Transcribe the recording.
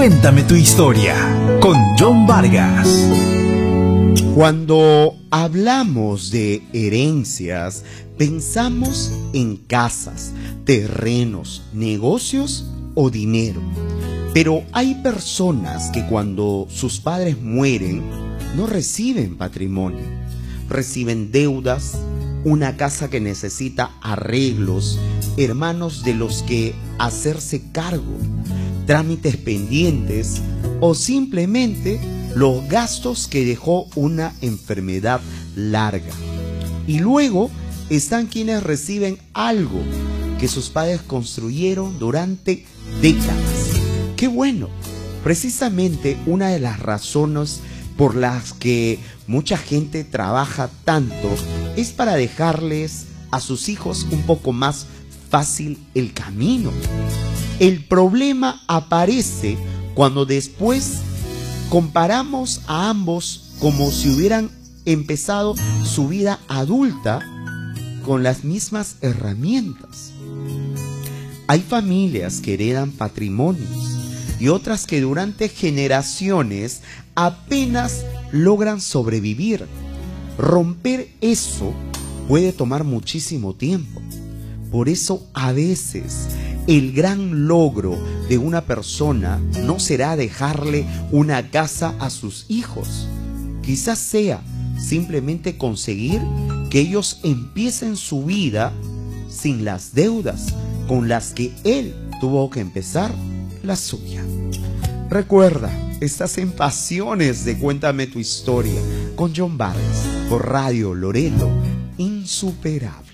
Cuéntame tu historia con John Vargas. Cuando hablamos de herencias, pensamos en casas, terrenos, negocios o dinero. Pero hay personas que cuando sus padres mueren no reciben patrimonio, reciben deudas, una casa que necesita arreglos, hermanos de los que hacerse cargo, trámites pendientes o simplemente los gastos que dejó una enfermedad larga. Y luego están quienes reciben algo que sus padres construyeron durante décadas. ¡Qué bueno! Precisamente una de las razones por las que mucha gente trabaja tanto es para dejarles a sus hijos un poco más fácil el camino. El problema aparece cuando después comparamos a ambos como si hubieran empezado su vida adulta con las mismas herramientas. Hay familias que heredan patrimonios y otras que durante generaciones apenas logran sobrevivir. Romper eso puede tomar muchísimo tiempo. Por eso a veces el gran logro de una persona no será dejarle una casa a sus hijos. Quizás sea simplemente conseguir que ellos empiecen su vida sin las deudas con las que él tuvo que empezar la suya. Recuerda, estás en Pasiones de Cuéntame tu Historia con John Vargas por Radio Loreto, insuperable.